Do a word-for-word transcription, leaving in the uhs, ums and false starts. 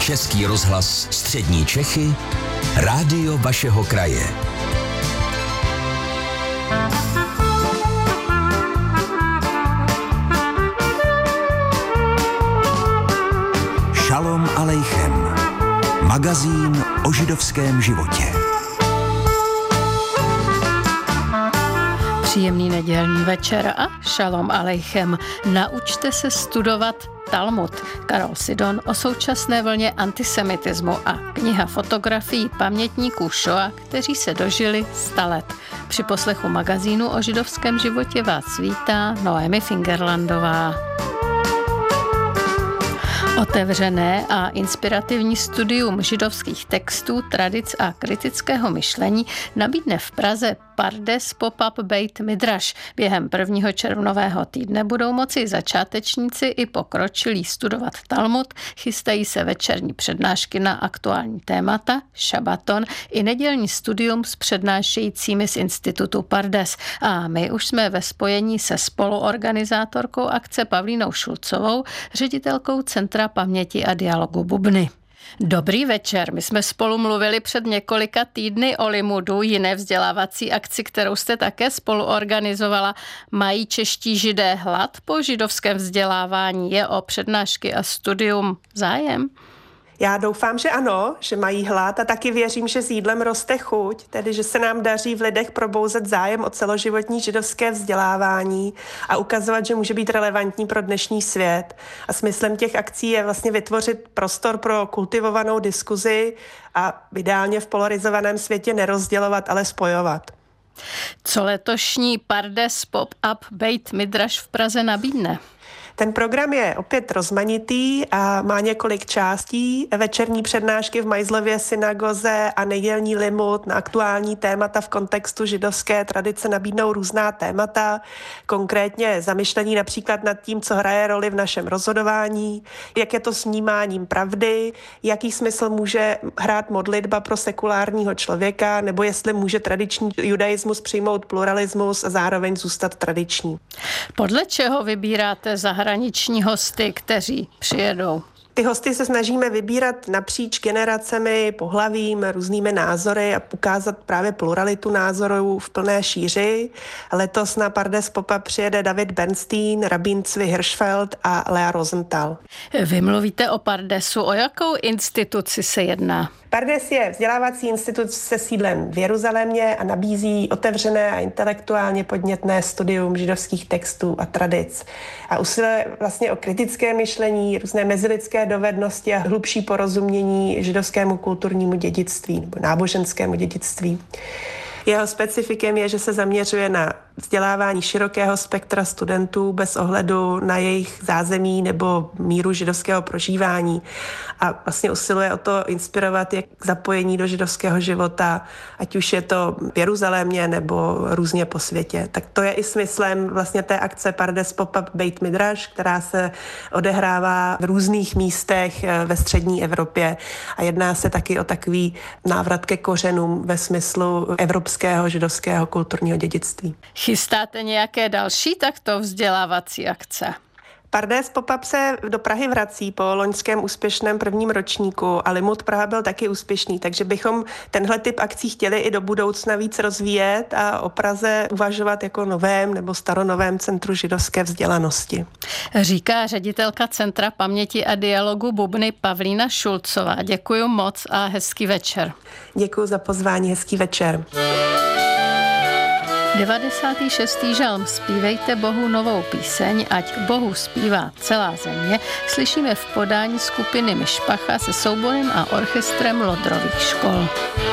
Český rozhlas Střední Čechy, rádio vašeho kraje. Šalom alejchem. Magazín o židovském životě. Příjemný nedělní večer a šalom alejchem. Naučte se studovat Talmud. Karol Sidon o současné vlně antisemitismu a kniha fotografií pamětníků Šoa, kteří se dožili sta let. Při poslechu magazínu o židovském životě vás vítá Noemi Fingerlandová. Otevřené a inspirativní studium židovských textů, tradic a kritického myšlení nabídne v Praze Pardes Pop-up Beit Midrash. Během prvního červnového týdne budou moci začátečníci i pokročilí studovat Talmud, chystají se večerní přednášky na aktuální témata, šabaton i nedělní studium s přednášejícími z institutu Pardes. A my už jsme ve spojení se spoluorganizátorkou akce Pavlínou Šulcovou, ředitelkou Centra paměti a dialogu Bubny. Dobrý večer, my jsme spolu mluvili před několika týdny o Limudu, jiné vzdělávací akci, kterou jste také spolu organizovala. Mají čeští židé hlad po židovském vzdělávání? Je o přednášky a studium zájem? Já doufám, že ano, že mají hlad a taky věřím, že s jídlem roste chuť, tedy že se nám daří v lidech probouzet zájem o celoživotní židovské vzdělávání a ukazovat, že může být relevantní pro dnešní svět. A smyslem těch akcí je vlastně vytvořit prostor pro kultivovanou diskuzi a ideálně v polarizovaném světě nerozdělovat, ale spojovat. Co letošní Pardes Pop-up Beit Midrash v Praze nabídne? Ten program je opět rozmanitý a má několik částí. Večerní přednášky v Majzlově synagoze a nedělní limud na aktuální témata v kontextu židovské tradice nabídnou různá témata, konkrétně zamyšlení například nad tím, co hraje roli v našem rozhodování, jak je to s vnímáním pravdy, jaký smysl může hrát modlitba pro sekulárního člověka, nebo jestli může tradiční judaismus přijmout pluralismus a zároveň zůstat tradiční. Podle čeho vybíráte zahraniční Zahraniční hosty, kteří přijedou? Ty hosty se snažíme vybírat napříč generacemi, pohlavím, různými názory a ukázat právě pluralitu názorů v plné šíři. Letos na Pardes Pop-up přijede David Bernstein, Rabin Tzvi Hirschfeld a Lea Rosenthal. Vy mluvíte o Pardesu. O jakou instituci se jedná? Pardes je vzdělávací institut se sídlem v Jeruzalémě a nabízí otevřené a intelektuálně podnětné studium židovských textů a tradic. A usiluje vlastně o kritické myšlení, různé mezilidské dovednosti a hlubší porozumění židovskému kulturnímu dědictví nebo náboženskému dědictví. Jeho specifikem je, že se zaměřuje na vzdělávání širokého spektra studentů bez ohledu na jejich zázemí nebo míru židovského prožívání a vlastně usiluje o to inspirovat je k zapojení do židovského života, ať už je to v Jeruzalémě nebo různě po světě. Tak to je i smyslem vlastně té akce Pardes Pop-up Beit Midrash, která se odehrává v různých místech ve střední Evropě a jedná se taky o takový návrat ke kořenům ve smyslu evropského židovského kulturního dědictví. Chystáte nějaké další takto vzdělávací akce? Pardes Pop-up se do Prahy vrací po loňském úspěšném prvním ročníku a Limud Praha byl taky úspěšný, takže bychom tenhle typ akcí chtěli i do budoucna víc rozvíjet a o Praze uvažovat jako novém nebo staronovém centru židovské vzdělanosti. Říká ředitelka Centra paměti a dialogu Bubny Pavlína Šulcová. Děkuji moc a hezký večer. Děkuji za pozvání, hezký večer. devadesátý šestý žalm Zpívejte Bohu novou píseň, ať Bohu zpívá celá země, slyšíme v podání skupiny Myšpacha se souborem a orchestrem Lodrových škol.